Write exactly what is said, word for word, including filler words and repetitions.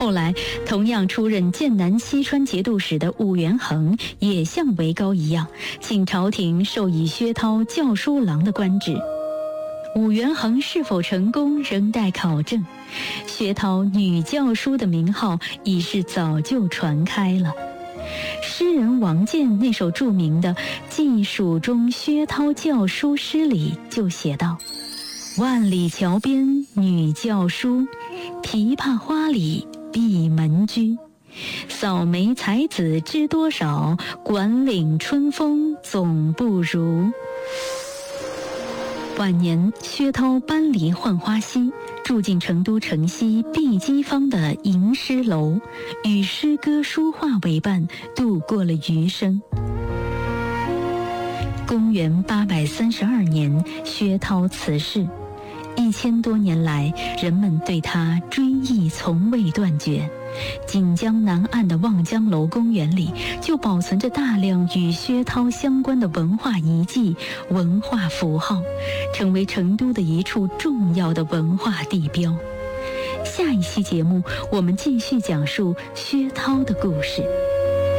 后来，同样出任剑南西川节度使的武元衡，也像韦高一样，请朝廷授以薛涛校书郎的官职。武元衡是否成功，仍待考证。薛涛女教书的名号已是早就传开了。诗人王建那首著名的《祭蜀中薛涛教书诗》里就写道：万里桥边女教书，琵琶花里闭门居。扫眉才子知多少，管领春风总不如。晚年，薛涛搬离浣花溪，住进成都城西碧鸡坊的吟诗楼，与诗歌书画为伴，度过了余生。公元八百三十二年，薛涛辞世。一千多年来，人们对他追忆从未断绝。锦江南岸的望江楼公园里，就保存着大量与薛涛相关的文化遗迹、文化符号，成为成都的一处重要的文化地标。下一期节目，我们继续讲述薛涛的故事。